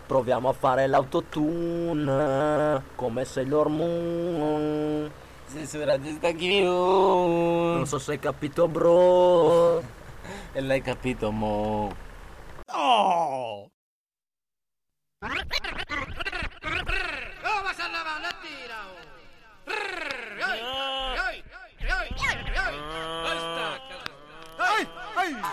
Proviamo a fare l'autotune come Sailor Moon. Censura di sta Non so se hai capito, bro. E l'hai capito, mo. Oh!